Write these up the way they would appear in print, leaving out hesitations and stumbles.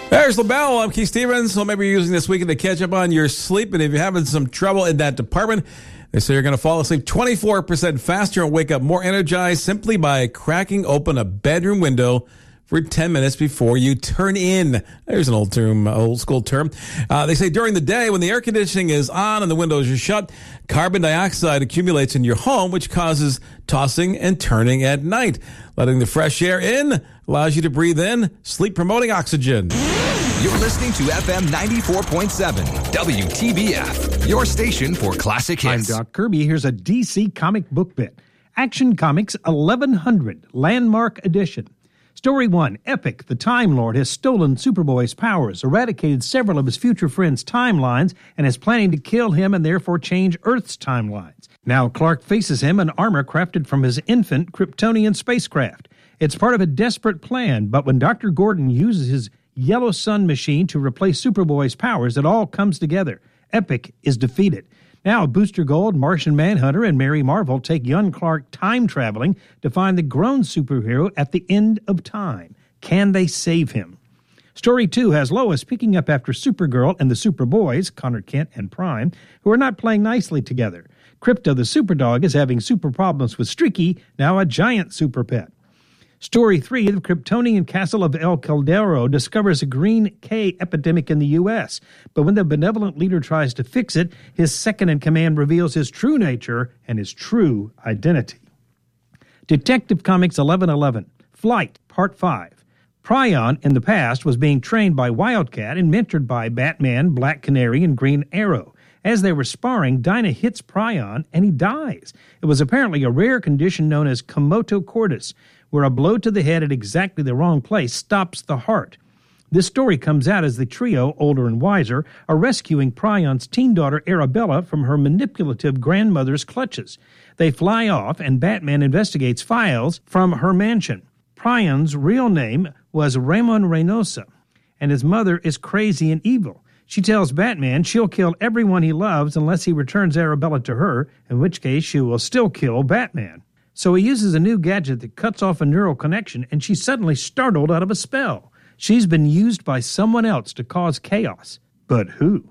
There's LaBelle. I'm Keith Stevens. So maybe you're using this weekend to catch up on your sleep. And if you're having some trouble in that department, they say you're going to fall asleep 24% faster and wake up more energized simply by cracking open a bedroom window for 10 minutes before you turn in. There's an old school term. They say during the day when the air conditioning is on and the windows are shut, carbon dioxide accumulates in your home, which causes tossing and turning at night. Letting the fresh air in allows you to breathe in sleep-promoting oxygen. You're listening to FM 94.7, WTBF, your station for classic hits. I'm Doc Kirby. Here's a DC comic book bit. Action Comics 1100, Landmark Edition. Story 1, Epic, the Time Lord, has stolen Superboy's powers, eradicated several of his future friends' timelines, and is planning to kill him and therefore change Earth's timelines. Now Clark faces him in armor crafted from his infant Kryptonian spacecraft. It's part of a desperate plan, but when Dr. Gordon uses his Yellow Sun machine to replace Superboy's powers, it all comes together. Epic is defeated. Now, Booster Gold, Martian Manhunter, and Mary Marvel take young Clark time-traveling to find the grown superhero at the end of time. Can they save him? Story 2 has Lois picking up after Supergirl and the Superboys, Connor Kent and Prime, who are not playing nicely together. Crypto the Superdog is having super problems with Streaky, now a giant super pet. Story 3, the Kryptonian castle of El Caldero discovers a green K epidemic in the U.S., but when the benevolent leader tries to fix it, his second-in-command reveals his true nature and his true identity. Detective Comics 1111, Flight, Part 5. Prion, in the past, was being trained by Wildcat and mentored by Batman, Black Canary, and Green Arrow. As they were sparring, Dinah hits Prion, and he dies. It was apparently a rare condition known as Komodo cordis, where a blow to the head at exactly the wrong place stops the heart. This story comes out as the trio, older and wiser, are rescuing Prion's teen daughter Arabella from her manipulative grandmother's clutches. They fly off, and Batman investigates files from her mansion. Prion's real name was Ramon Reynosa, and his mother is crazy and evil. She tells Batman she'll kill everyone he loves unless he returns Arabella to her, in which case she will still kill Batman. So he uses a new gadget that cuts off a neural connection, and she's suddenly startled out of a spell. She's been used by someone else to cause chaos. But who?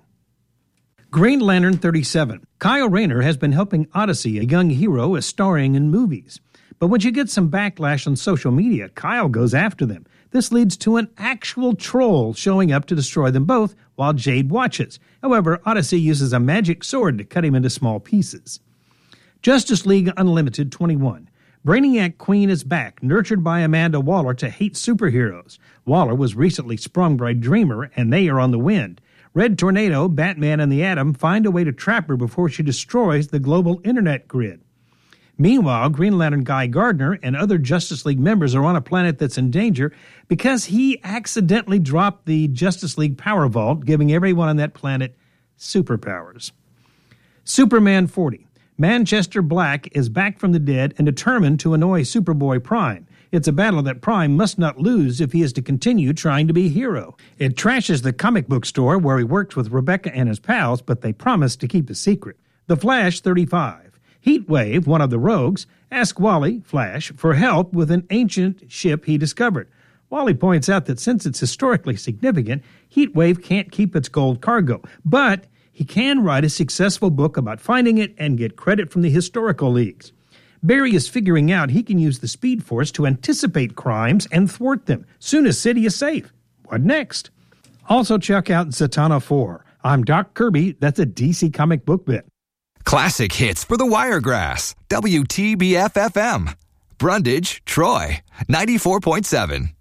Green Lantern 37. Kyle Rayner has been helping Odyssey, a young hero, is starring in movies. But when she gets some backlash on social media, Kyle goes after them. This leads to an actual troll showing up to destroy them both while Jade watches. However, Odyssey uses a magic sword to cut him into small pieces. Justice League Unlimited 21. Brainiac Queen is back, nurtured by Amanda Waller to hate superheroes. Waller was recently sprung by Dreamer, and they are on the wind. Red Tornado, Batman, and the Atom find a way to trap her before she destroys the global internet grid. Meanwhile, Green Lantern Guy Gardner and other Justice League members are on a planet that's in danger because he accidentally dropped the Justice League Power Vault, giving everyone on that planet superpowers. Superman 40. Manchester Black is back from the dead and determined to annoy Superboy Prime. It's a battle that Prime must not lose if he is to continue trying to be a hero. It trashes the comic book store where he worked with Rebecca and his pals, but they promise to keep a secret. The Flash 35. Heatwave, one of the rogues, asks Wally, Flash, for help with an ancient ship he discovered. Wally points out that since it's historically significant, Heatwave can't keep its gold cargo, but he can write a successful book about finding it and get credit from the historical leagues. Barry is figuring out he can use the Speed Force to anticipate crimes and thwart them. Soon as City is safe. What next? Also check out Zatanna 4. I'm Doc Kirby. That's a DC comic book bit. Classic hits for the Wiregrass, WTBF-FM. Brundage, Troy, 94.7.